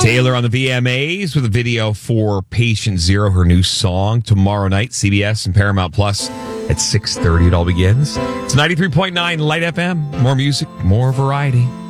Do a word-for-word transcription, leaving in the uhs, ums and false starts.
Taylor on the V M As with a video for Patient Zero, her new song, tomorrow night, C B S and Paramount Plus at six thirty. It all begins. It's ninety-three point nine Light F M. More music, more variety.